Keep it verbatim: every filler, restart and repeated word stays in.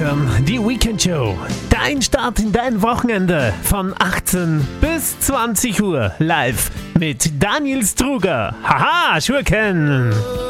reinhören. Die Weekend Show. Dein Start in dein Wochenende von achtzehn bis zwanzig Uhr live mit Daniel Struger. Haha, Schurken.